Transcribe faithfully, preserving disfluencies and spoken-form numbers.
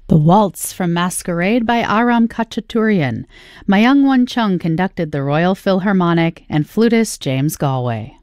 The Waltz from Masquerade by Aram Khachaturian. Mayung Won Chung conducted the Royal Philharmonic and flutist James Galway.